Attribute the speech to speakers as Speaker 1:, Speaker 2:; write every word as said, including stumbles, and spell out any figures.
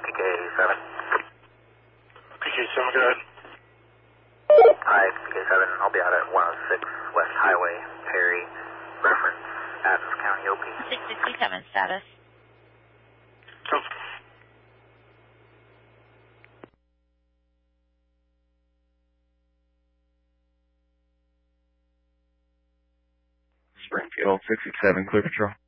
Speaker 1: P K seven.
Speaker 2: P K seven, go ahead.
Speaker 1: Hi, P K seven. I'll be out at one oh six West Highway, Perry. Reference Adams County O P.
Speaker 3: six sixty-seven status.
Speaker 2: So,
Speaker 4: Springfield six six seven, clear patrol.